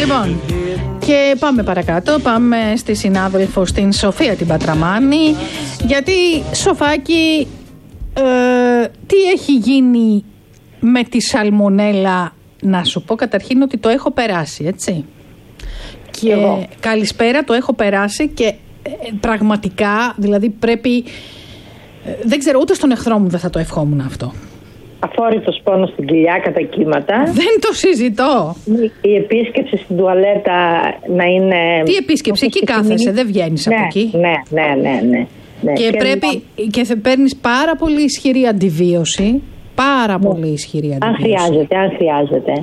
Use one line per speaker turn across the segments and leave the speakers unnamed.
Λοιπόν, και πάμε παρακάτω. Πάμε στη συνάδελφο, στην Σοφία την Πατραμάνη. Γιατί, Σοφάκη, τι έχει γίνει με τη σαλμονέλα? Να σου πω καταρχήν ότι το έχω περάσει, έτσι. Και εγώ. Καλησπέρα, το έχω περάσει και πραγματικά, δηλαδή πρέπει... δεν ξέρω, ούτε στον εχθρό μου δεν θα το ευχόμουν αυτό.
Αφόρητος πόνος στην κοιλιά κατά κύματα.
Δεν το συζητώ.
Η επίσκεψη στην τουαλέτα να είναι...
Τι επίσκεψη, εκεί κάθεσαι, δεν βγαίνεις από εκεί.
Ναι.
Και πρέπει και παίρνεις πάρα πολύ ισχυρή αντιβίωση. Πάρα πολύ ισχυρή αντιβίωση.
Αν χρειάζεται.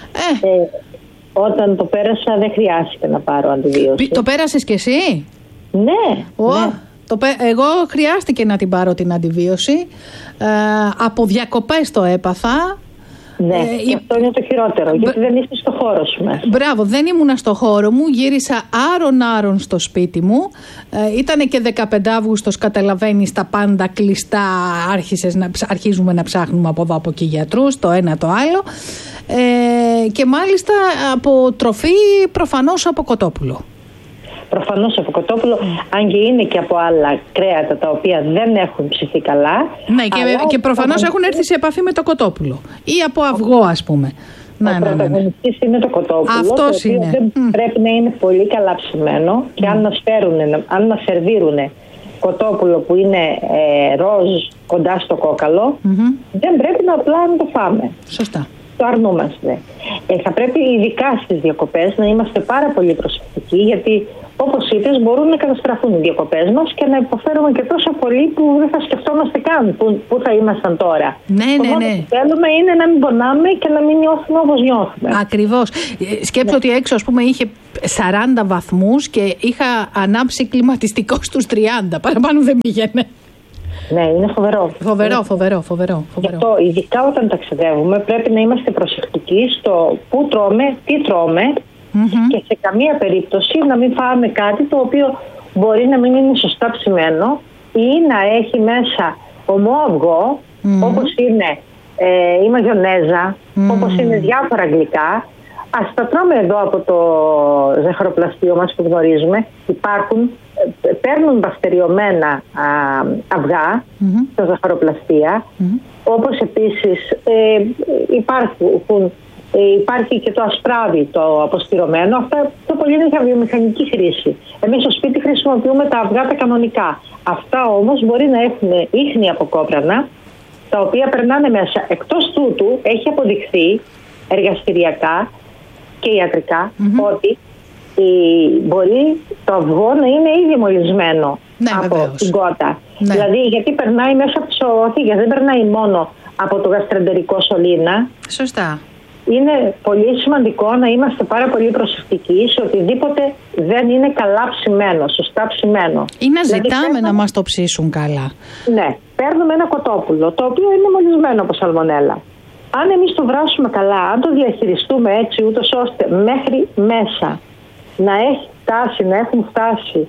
Όταν το πέρασα δεν χρειάστηκε να πάρω αντιβίωση.
Το πέρασες κι εσύ?
Ναι.
Εγώ χρειάστηκε να την πάρω την αντιβίωση. Από διακοπές το έπαθα.
Ναι, και αυτό είναι το χειρότερο, γιατί δεν είστε στο χώρο σου μέσα.
Μπράβο, δεν ήμουνα στο χώρο μου, γύρισα άρον στο σπίτι μου. Ήτανε και 15 Αύγουστος, καταλαβαίνεις, τα πάντα κλειστά, αρχίζουμε να ψάχνουμε από εδώ από εκεί γιατρούς, το ένα το άλλο. Και μάλιστα από τροφή προφανώς από κοτόπουλο.
Προφανώς από κοτόπουλο, αν και είναι και από άλλα κρέατα τα οποία δεν έχουν ψηθεί καλά.
Ναι, και προφανώς έχουν έρθει σε επαφή με το κοτόπουλο. Ή από αυγό, ας πούμε.
Ο πρωταγωνιστής είναι το κοτόπουλο.
Αυτός
το οποίο
είναι.
Δεν πρέπει να είναι πολύ καλά ψημένο. Και αν μας σερβίρουνε κοτόπουλο που είναι ροζ κοντά στο κόκαλο, δεν πρέπει απλά να το φάμε.
Σωστά.
Το αρνούμαστε. Θα πρέπει ειδικά στις διακοπές να είμαστε πάρα πολύ προσεκτικοί, γιατί όπως είπες μπορούν να καταστραφούν οι διακοπές μας και να υποφέρουμε και τόσο πολύ που δεν θα σκεφτόμαστε καν που θα ήμασταν τώρα.
Ναι.
Που θέλουμε είναι να μην πονάμε και να μην νιώθουμε όπως νιώθουμε.
Ακριβώς. Σκέψου ότι έξω, ας πούμε, είχε 40 βαθμούς και είχα ανάψει κλιματιστικό στους 30. Παραπάνω δεν πήγαινε.
Ναι, είναι
Φοβερό.
Γι' αυτό, ειδικά όταν ταξιδεύουμε, πρέπει να είμαστε προσεκτικοί στο πού τρώμε, τι τρώμε και σε καμία περίπτωση να μην φάμε κάτι το οποίο μπορεί να μην είναι σωστά ψημένο ή να έχει μέσα ομό αυγό, όπως είναι η μαγιονέζα, όπως είναι διάφορα γλυκά. Ας τα τρώμε εδώ από το ζαχαροπλαστείο μας που γνωρίζουμε. Παίρνουν μπαστεριωμένα αυγά στα ζαχαροπλαστεία, όπως επίσης υπάρχει και το ασπράδι το αποστηρωμένο. Αυτά το πολύ είναι για βιομηχανική χρήση. Εμείς στο σπίτι χρησιμοποιούμε τα αυγά τα κανονικά. Αυτά όμως μπορεί να έχουν ίχνη από κόπρανα, τα οποία περνάνε μέσα. Εκτός τούτου έχει αποδειχθεί εργαστηριακά και ιατρικά ότι μπορεί το αυγό να είναι ήδη μολυσμένο από την κότα. Ναι. Δηλαδή, γιατί περνάει μέσα από τις οθήγες, δεν περνάει μόνο από το γαστρεντερικό σωλήνα.
Σωστά.
Είναι πολύ σημαντικό να είμαστε πάρα πολύ προσεκτικοί σε οτιδήποτε δεν είναι καλά ψημένο, σωστά ψημένο.
Ή να ζητάμε να μας το ψήσουν καλά.
Ναι, παίρνουμε ένα κοτόπουλο, το οποίο είναι μολυσμένο από σαλμονέλα. Αν εμείς το βράσουμε καλά, αν το διαχειριστούμε έτσι ούτως ώστε μέχρι μέσα να έχουν φτάσει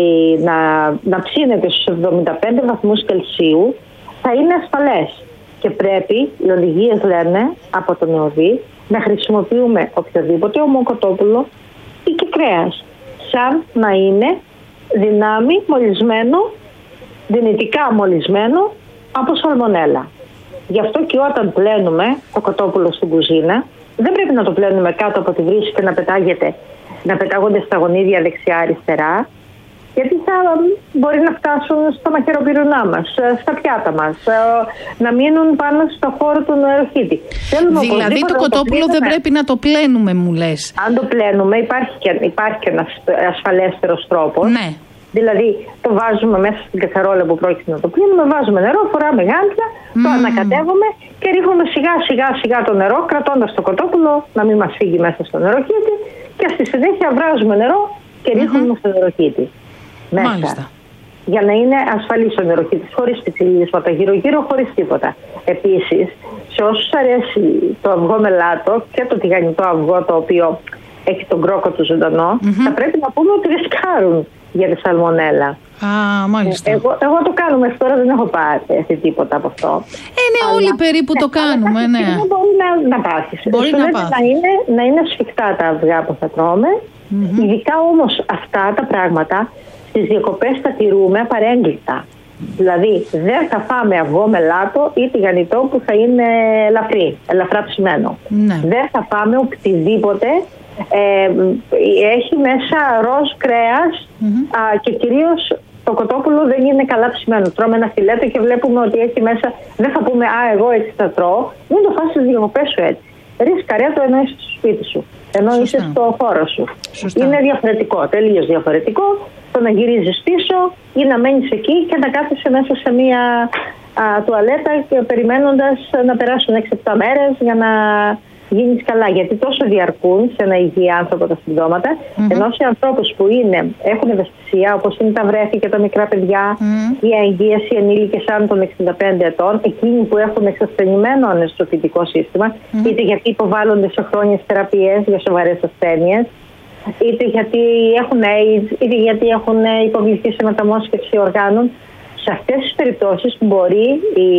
να ψήνεται στους 75 βαθμούς Κελσίου, θα είναι ασφαλές. Και πρέπει, οι οδηγίες λένε από τον ΕΟΔΗ, να χρησιμοποιούμε οποιοδήποτε ομοκοτόπουλο ή και κρέας, σαν να είναι δυνάμει μολυσμένο, δυνητικά μολυσμένο από σαλμονέλα. Γι' αυτό και όταν πλένουμε το κοτόπουλο στην κουζίνα, δεν πρέπει να το πλένουμε κάτω από τη βρύση και να πετάγονται στα γονίδια δεξιά-αριστερά, γιατί θα μπορεί να φτάσουν στα μαχαιροπυρουνά μας, στα πιάτα μας, να μείνουν πάνω στο χώρο του νεροχύτη.
Δηλαδή το κοτόπουλο δεν πρέπει να το πλένουμε, μου λες.
Αν το πλένουμε υπάρχει και ένας ασφαλέστερος τρόπος.
Ναι.
Δηλαδή το βάζουμε μέσα στην καθαρόλα που πρόκειται να το πλύνουμε, βάζουμε νερό, φοράμε γάντια, το ανακατεύουμε και ρίχνουμε σιγά το νερό, κρατώντας το κοτόπουλο να μην μας φύγει μέσα στο νεροχύτη, και στη συνέχεια βράζουμε νερό και ρίχνουμε στο νεροχύτη. Μέσα.
Μάλιστα.
Για να είναι ασφαλής ο νεροχύτης, χωρίς πιτσιλίσματα, γύρω-γύρω, χωρίς τίποτα. Επίσης, σε όσους αρέσει το αυγό μελάτο και το τηγανιτό αυγό, το οποίο έχει τον κρόκο του ζωντανό, θα πρέπει να πούμε ότι ρισκάρουν. για τη σαλμονέλα.
Μάλιστα.
Εγώ το κάνω μέχρι τώρα, δεν έχω πάθει τίποτα από αυτό.
Ναι, όλοι περίπου το κάνουμε, ναι.
Μπορεί να πάθεις.
Μπορεί
να είναι σφιχτά τα αυγά που θα τρώμε. Ειδικά όμως αυτά τα πράγματα στις διακοπές θα τηρούμε απαρέγκλητα. Δηλαδή δεν θα φάμε αυγό με λάτο ή τηγανιτό που θα είναι ελαφρά ψημένο.
Ναι.
Δεν θα φάμε οτιδήποτε έχει μέσα ροζ κρέας και κυρίως το κοτόπουλο δεν είναι καλά ψημένο. Τρώμε ένα φιλέτο και βλέπουμε ότι έχει μέσα, δεν θα πούμε εγώ έτσι θα τρώω. Μην το φας στις διακοπές σου έτσι. Ρίσκαρε καρέτο ενώ είσαι στο σπίτι σου, ενώ είσαι στο χώρο σου.
Σωστά.
Είναι διαφορετικό, τελείως διαφορετικό το να γυρίζεις πίσω ή να μένεις εκεί και να κάθεσαι μέσα σε μια τουαλέτα και περιμένοντας να περάσουν 6-7 μέρες για να γίνεις καλά. Γιατί τόσο διαρκούν σε ένα υγιή άνθρωπο τα συμπτώματα, ενώ σε ανθρώπους που έχουν ευαισθησία, όπως είναι τα βρέφη και τα μικρά παιδιά, οι αηγείες, οι ενήλικες άνω των 65 ετών, εκείνοι που έχουν εξασθενημένο αναισθητικό σύστημα, είτε γιατί υποβάλλονται σε χρόνιες θεραπείες για σοβαρές ασθένειες, είτε γιατί έχουν AIDS, είτε γιατί έχουν υποβληθεί σε μεταμόσχευση οργάνων, σε αυτές τις περιπτώσεις μπορεί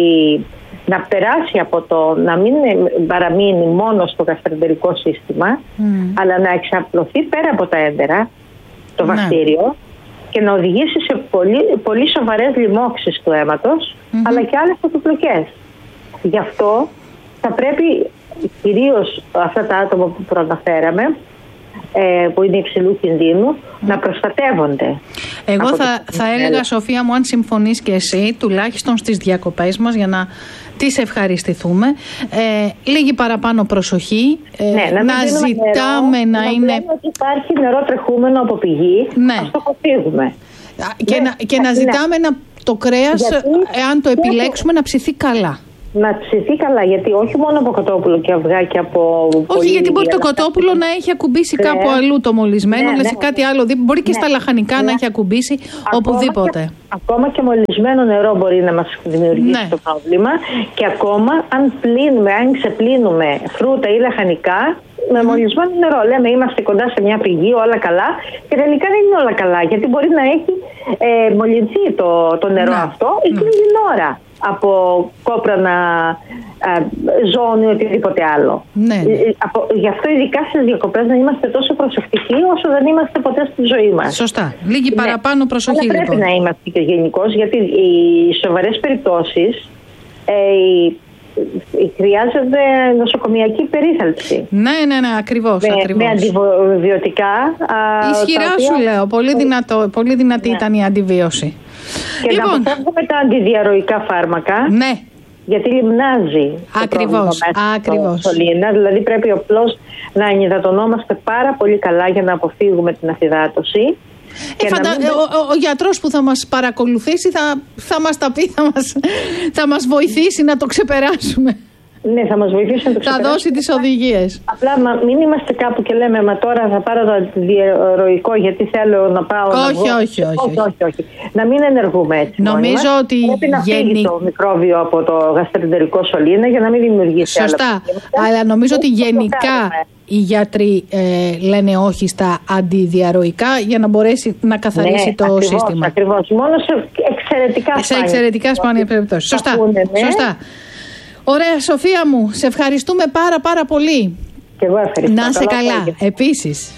να περάσει από το να μην παραμείνει μόνο στο γαστροεντερικό σύστημα, αλλά να εξαπλωθεί πέρα από τα έντερα, το βακτήριο, και να οδηγήσει σε πολύ σοβαρές λοιμώξεις του αίματος, αλλά και άλλες φωτοπλοκές. Γι' αυτό θα πρέπει κυρίως αυτά τα άτομα που προαναφέραμε, που είναι υψηλού κινδύνου, να προστατεύονται.
Εγώ θα έλεγα, Σοφία μου, αν συμφωνείς και εσύ, τουλάχιστον στις διακοπές μας, για να τις ευχαριστηθούμε, λίγη παραπάνω προσοχή, να ζητάμε να είναι...
ότι υπάρχει νερό τρεχούμενο από πηγή, ας το αποφύγουμε.
Και να ζητάμε το κρέας, εάν το επιλέξουμε, να ψηθεί καλά.
Να ψηθεί καλά, γιατί όχι μόνο από κοτόπουλο και αυγά και από.
Όχι, γιατί μπορεί το κοτόπουλο να έχει ακουμπήσει κάπου αλλού το μολυσμένο, σε κάτι άλλο. Μπορεί και στα λαχανικά να έχει ακουμπήσει οπουδήποτε.
Ακόμα και μολυσμένο νερό μπορεί να μας δημιουργήσει το πρόβλημα. Και ακόμα αν ξεπλύνουμε φρούτα ή λαχανικά με μολυσμένο νερό. Λέμε είμαστε κοντά σε μια πηγή, όλα καλά. Και τελικά δεν είναι όλα καλά, γιατί μπορεί να έχει μολυνθεί το νερό αυτό εκείνη την ώρα από κόπρανα, ζώνη ή οτιδήποτε άλλο. Γι' αυτό ειδικά στις διακοπές να είμαστε τόσο προσεκτικοί όσο δεν είμαστε ποτέ στη ζωή μας.
Σωστά. Λίγη παραπάνω προσοχή.
Αλλά πρέπει να είμαστε και γενικώς, γιατί οι σοβαρές περιπτώσεις χρειάζεται νοσοκομιακή περίθαλψη.
Ναι, ακριβώς.
Με αντιβιωτικά.
Ισχυρά σου λέω. Πολύ δυνατή ήταν η αντιβίωση.
Και να αποφεύγουμε τα αντιδιαρροϊκά φάρμακα.
Ναι.
Γιατί λιμνάζει.
Ακριβώς.
Δηλαδή πρέπει απλώς να ενυδατωνόμαστε πάρα πολύ καλά για να αποφύγουμε την αφυδάτωση.
Ο γιατρός που θα μας παρακολουθήσει θα μας τα πει, θα μας βοηθήσει να το ξεπεράσουμε.
Ναι, θα μας βοηθήσει να το ξεπεράσουμε.
Θα δώσει τις οδηγίες.
Απλά μην είμαστε κάπου και λέμε μα τώρα θα πάρω το αντιδιαρροϊκό γιατί θέλω να πάω.
Όχι.
Να μην ενεργούμε έτσι.
Νομίζω ότι
πρέπει να φύγει το μικρόβιο από το γαστροεντερικό σωλήνα για να μην δημιουργήσει άλλα.
Σωστά. Αλλά νομίζω ότι γενικά οι γιατροί λένε όχι στα αντιδιαρροϊκά για να μπορέσει να καθαρίσει το σύστημα.
Ακριβώς. Μόνο σε εξαιρετικά σπάνια
περιπτώσεις. Σωστά. Ωραία, Σοφία μου, σε ευχαριστούμε πάρα πολύ.
Και εγώ ευχαριστώ.
Να είσαι καλά. Επίσης.